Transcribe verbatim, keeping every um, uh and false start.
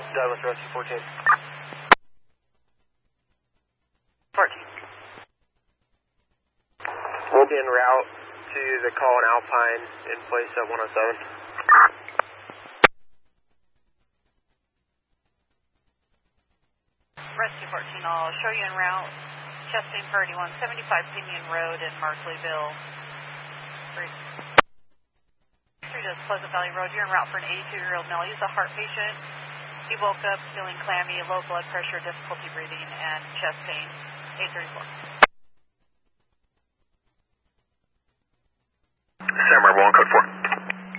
Douglas Rescue fourteen. fourteen. We'll be en route to the call in Alpine in place at one oh seven. Rescue fourteen, I'll show you en route. Chastain Priority one seventy-five Pinion Road in Markleyville. Three. Through to Pleasant Valley Road, you're en route for an eighty-two-year-old male. He's a heart patient. He woke up feeling clammy, low blood pressure, difficulty breathing, and chest pain. eight thirty-four.